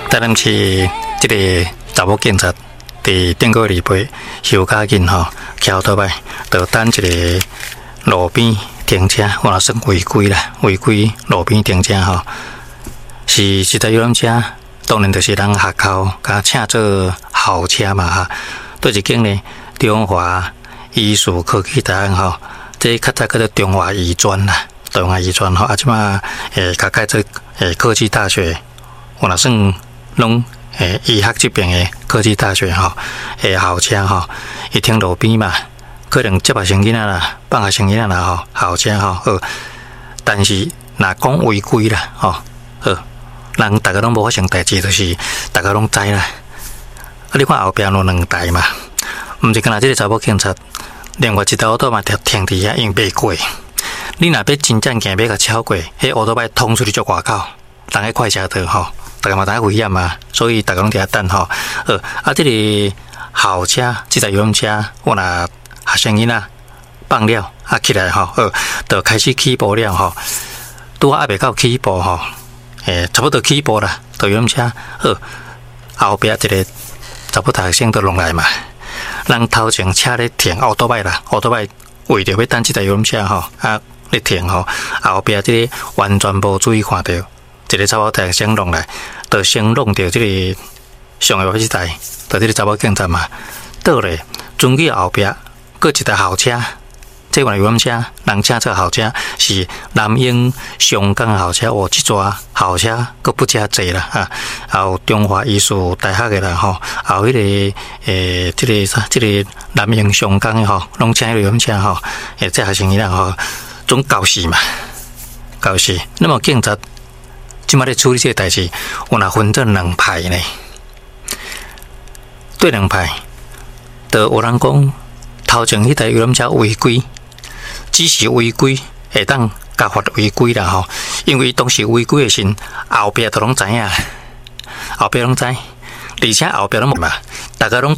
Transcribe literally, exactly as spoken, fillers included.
当然是这个查某警察伫顶个礼拜休假日吼，骑奥多摆，就等一个路边停车，我若算违规啦，违规路边停车吼，是一台游览车，当然就是人学校甲请做校车嘛哈。对一间呢，中华艺术科技大学吼，这较早叫做中华医专啦，中华医专吼，啊即马诶，甲改做诶科技大学，我若算拢。诶，医学这边的科技大学吼，诶，校车吼，伊停路边嘛，可能接下生囡仔啦，放下生囡仔啦吼，校车吼，好，但是若讲违规啦，吼，好，人大家拢无发生代志，就是大家拢知啦。啊，你看后壁有两台嘛，毋是干那即个查某警察，另外一台奥多嘛停停伫遐，因袂过。你若要真正行要甲超过，迄奥多摆通出去足外口，人个快车道吼。大家嘛，大家危险嘛，所以大家拢伫遐等吼。呃，啊，这个校车，这台游览车，我若学生囡仔放了，啊起来吼，呃，就开始起步了吼。拄啊，还袂到起步吼，诶，差不多起步啦。游览车，呃，后壁一个查某大学生都落来嘛。人头前车咧停奥多摆啦，奥多摆为着要等这台游览车吼，啊咧停吼，后壁这个完全无注意看到。一个查某大学生弄来，就先弄到这个上游这台，就这个查某警察嘛，倒咧，转去后壁，搁一台校车，这款游览车，人请做校车是南英上港校车，哦，这座校车搁不加济啦啊，还有中华艺术大学的啦吼，还有迄个诶，这个啥，这个南英上港的吼，拢请游览车吼，诶，这学生伊啦吼，总搞事嘛，搞事，那么警察。即马咧处理这个代志，有若分做两派呢。对两派，就有人讲头前迄台游览车违规，只是违规，会当加罚违规啦吼。因为当时违规的时，后壁都拢知影，后壁拢知，而且后壁拢嘛，大家拢。